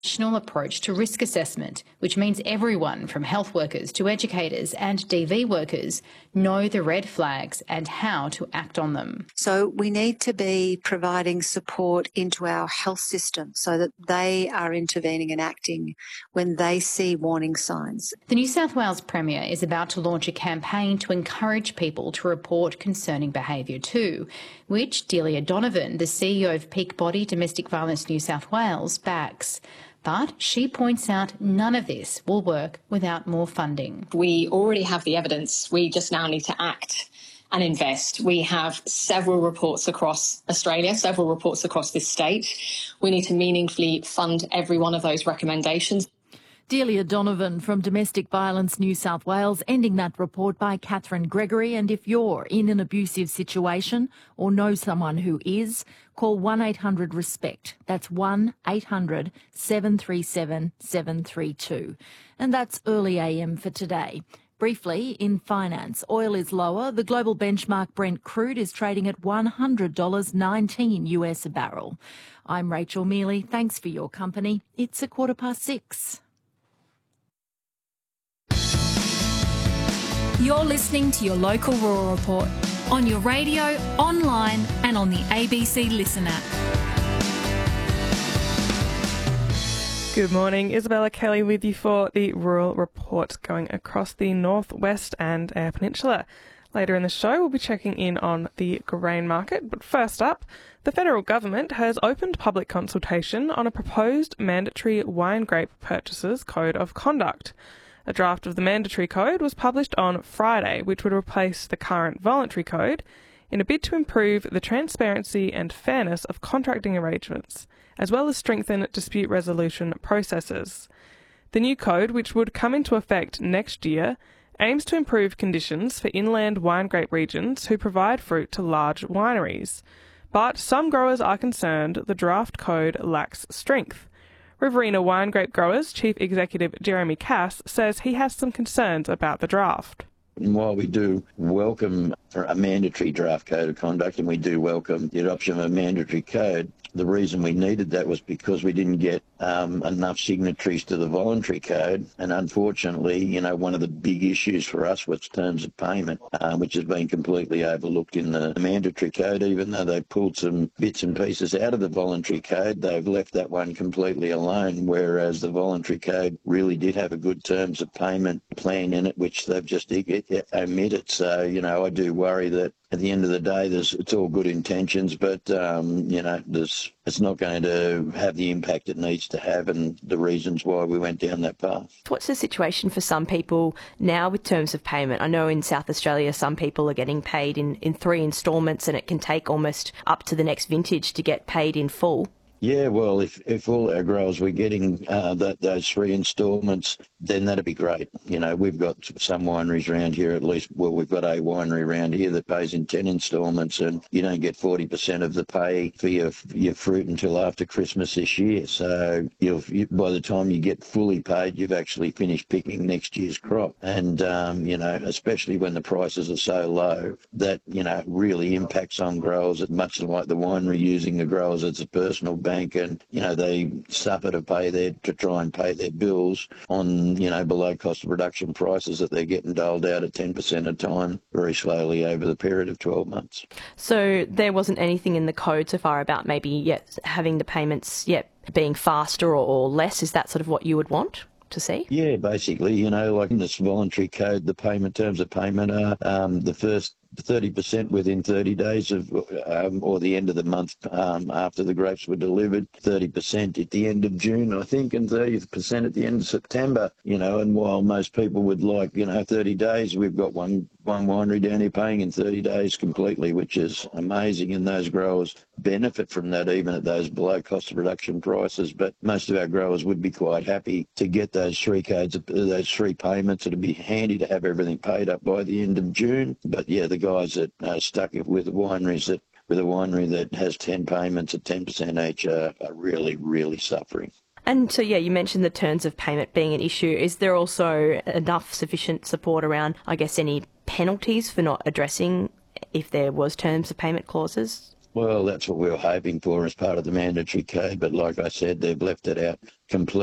national approach to risk assessment, which means everyone from health workers to educators and DV workers know the red flags and how to act on them. So we need to be providing support into our health system so that they are intervening and acting when they see warning signs. The New South Wales Premier is about to launch a campaign to encourage people to report concerning behaviour too, which Delia Donovan, the CEO of Peak Body Domestic Violence New South Wales, backs. But she points out none of this will work without more funding. We already have the evidence. We just now need to act and invest. We have several reports across Australia, several reports across this state. We need to meaningfully fund every one of those recommendations. Delia Donovan from Domestic Violence New South Wales, ending that report by Catherine Gregory. And if you're in an abusive situation or know someone who is, call 1-800-RESPECT. That's 1-800-737-732. And that's Early AM for today. Briefly, in finance, oil is lower. The global benchmark Brent crude is trading at $100.19 US a barrel. I'm Rachel Mealy. Thanks for your company. It's 6:15. You're listening to your local Rural Report on your radio, online and on the ABC Listen app. Good morning, Isabella Kelly with you for the Rural Report going across the northwest and Eyre Peninsula. Later in the show, we'll be checking in on the grain market, but first up, the federal government has opened public consultation on a proposed mandatory wine grape purchases code of conduct. A draft of the mandatory code was published on Friday, which would replace the current voluntary code in a bid to improve the transparency and fairness of contracting arrangements, as well as strengthen dispute resolution processes. The new code, which would come into effect next year, aims to improve conditions for inland wine grape regions who provide fruit to large wineries. But some growers are concerned the draft code lacks strength. Riverina Wine Grape Growers Chief Executive Jeremy Cass says he has some concerns about the draft. And while we do welcome a mandatory draft code of conduct and we do welcome the adoption of a mandatory code, the reason we needed that was because we didn't get enough signatories to the voluntary code. And unfortunately, one of the big issues for us was terms of payment, which has been completely overlooked in the mandatory code. Even though they pulled some bits and pieces out of the voluntary code, they've left that one completely alone, whereas the voluntary code really did have a good terms of payment plan in it, which they've just omitted. So, I do worry that at the end of the day, it's all good intentions, but, it's not going to have the impact it needs to have, and the reasons why we went down that path. What's the situation for some people now with terms of payment? I know in South Australia some people are getting paid in 3 instalments, and it can take almost up to the next vintage to get paid in full. Yeah, well, if all our growers were getting those 3 instalments, then that'd be great. We've got some wineries around here, at least, well, we've got a winery around here that pays in 10 instalments, and you don't get 40% of the pay for your fruit until after Christmas this year. So by the time you get fully paid, you've actually finished picking next year's crop. And, especially when the prices are so low, that, really impacts on growers, much like the winery using the growers as a personal bank, and they suffer to try and pay their bills on below cost of production prices that they're getting doled out at 10% a time very slowly over the period of 12 months. So there wasn't anything in the code so far about maybe having the payments being faster or less. Is that sort of what you would want to see? Yeah, basically, like in this voluntary code, the payment terms of payment are the first 30% within 30 days of, or the end of the month after the grapes were delivered, 30% at the end of June, I think, and 30% at the end of September, and while most people would like, 30 days, we've got one winery down here paying in 30 days completely, which is amazing, and those growers benefit from that even at those below cost of production prices. But most of our growers would be quite happy to get those 3 codes, those 3 payments. It'd be handy to have everything paid up by the end of June. But yeah, the guys that are stuck with wineries with a winery that has 10 payments at 10% each are really, really suffering. And so, you mentioned the terms of payment being an issue. Is there also sufficient support around, I guess, any penalties for not addressing if there was terms of payment clauses? Well, that's what we were hoping for as part of the mandatory code, but like I said, they've left it out completely.